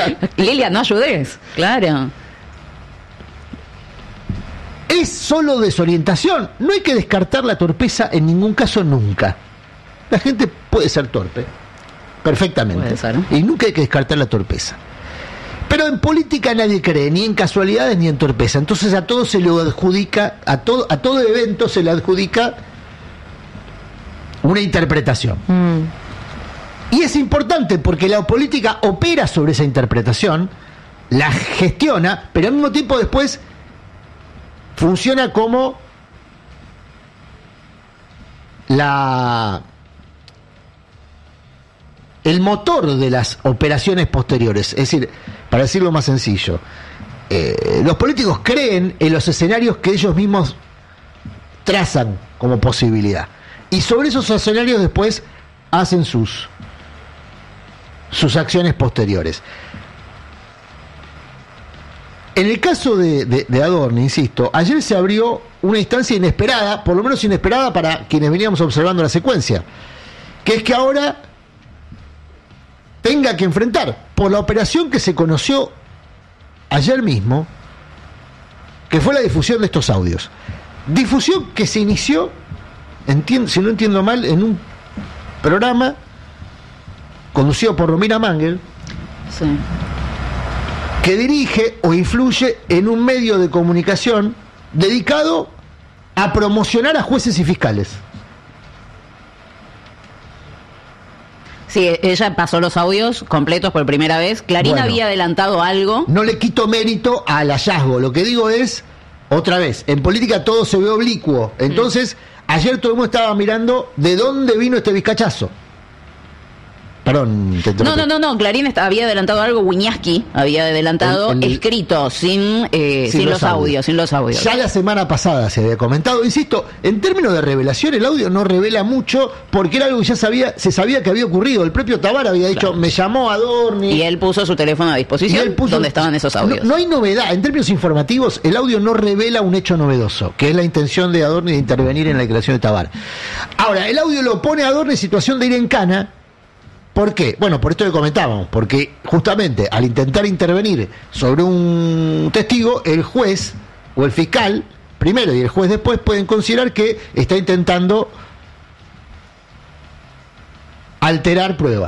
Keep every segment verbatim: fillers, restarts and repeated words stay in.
Lilia, no ayudes, claro. Es solo desorientación. No hay que descartar la torpeza en ningún caso nunca. La gente puede ser torpe, perfectamente. Puede ser, ¿no? Y nunca hay que descartar la torpeza. Pero en política nadie cree ni en casualidades ni en torpeza. Entonces a todo se le adjudica, a todo, a todo evento se le adjudica una interpretación. Mm. Y es importante porque la política opera sobre esa interpretación, la gestiona, pero al mismo tiempo después funciona como la el motor de las operaciones posteriores. Es decir, para decirlo más sencillo, eh, los políticos creen en los escenarios que ellos mismos trazan como posibilidad, y sobre esos escenarios después hacen sus sus acciones posteriores. En el caso de, de, de Adorni, insisto, ayer se abrió una instancia inesperada, por lo menos inesperada para quienes veníamos observando la secuencia, que es que ahora tenga que enfrentar, por la operación que se conoció ayer mismo, que fue la difusión de estos audios. Difusión que se inició, entiendo, si no entiendo mal, en un programa conducido por Romina Mangel, sí, que dirige o influye en un medio de comunicación dedicado a promocionar a jueces y fiscales. Sí, ella pasó los audios completos por primera vez. Clarín Bueno, había adelantado algo. No le quito mérito al hallazgo. Lo que digo es, otra vez, en política todo se ve oblicuo. Entonces, mm. ayer todo el mundo estaba mirando de dónde vino este vizcachazo. Perdón, te No, no, no, no, Clarín está, había adelantado algo, Wiñaski había adelantado, el, el, escrito, sin, eh, sin, sin los, los audios, audios, sin los audios. Ya la semana pasada se había comentado, insisto, en términos de revelación, el audio no revela mucho, porque era algo que ya sabía, se sabía que había ocurrido. El propio Tabar había dicho, claro, me llamó Adorni. Y él puso su teléfono a disposición, puso, donde estaban esos audios. No, no hay novedad, en términos informativos, el audio no revela un hecho novedoso, que es la intención de Adorni de intervenir en la declaración de Tabar. Ahora, el audio lo pone a Adorni en situación de ir en cana. ¿Por qué? Bueno, por esto que comentábamos, porque justamente al intentar intervenir sobre un testigo, el juez o el fiscal, primero, y el juez después, pueden considerar que está intentando alterar prueba.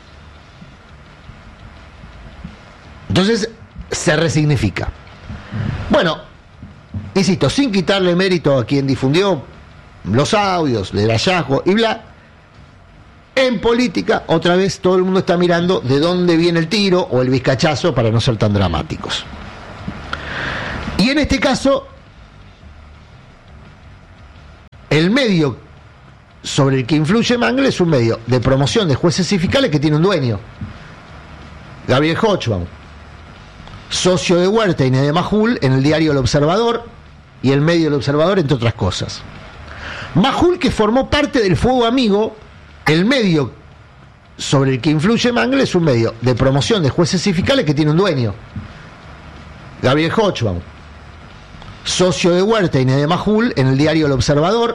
Entonces, se resignifica. Bueno, insisto, sin quitarle mérito a quien difundió los audios, el hallazgo y bla. En política, otra vez, todo el mundo está mirando de dónde viene el tiro o el vizcachazo para no ser tan dramáticos. Y en este caso, el medio sobre el que influye Mangel es un medio de promoción de jueces y fiscales que tiene un dueño, Gabriel Hochbaum, socio de Huerta y de Majul en el diario El Observador y el medio El Observador, entre otras cosas. Majul, que formó parte del Fuego Amigo. El medio sobre el que influye Mangel es un medio de promoción de jueces y fiscales que tiene un dueño, Gabriel Hochbaum, socio de Huerta y de Majul en el diario El Observador